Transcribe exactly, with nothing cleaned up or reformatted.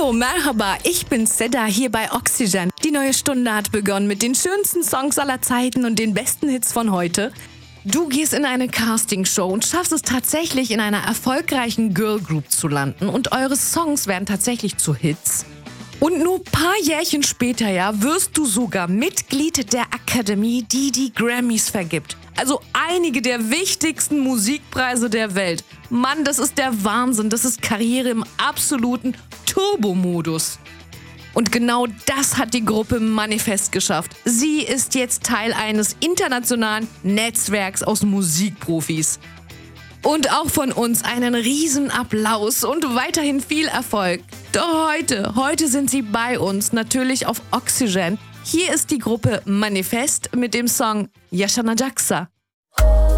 Hallo, Merhaba, ich bin Seda hier bei Oxygen. Die neue Stunde hat begonnen mit den schönsten Songs aller Zeiten und den besten Hits von heute. Du gehst in eine Castingshow und schaffst es tatsächlich, in einer erfolgreichen Girlgroup zu landen und eure Songs werden tatsächlich zu Hits. Und nur ein paar Jährchen später, ja, wirst du sogar Mitglied der Akademie, die die Grammys vergibt. Also einige der wichtigsten Musikpreise der Welt. Mann, das ist der Wahnsinn. Das ist Karriere im absoluten Turbo-Modus. Und genau das hat die Gruppe Manifest geschafft. Sie ist jetzt Teil eines internationalen Netzwerks aus Musikprofis. Und auch von uns einen riesen Applaus und weiterhin viel Erfolg. Doch heute, heute sind sie bei uns, natürlich auf Oxygen. Hier ist die Gruppe Manifest mit dem Song Yashana Jaksa.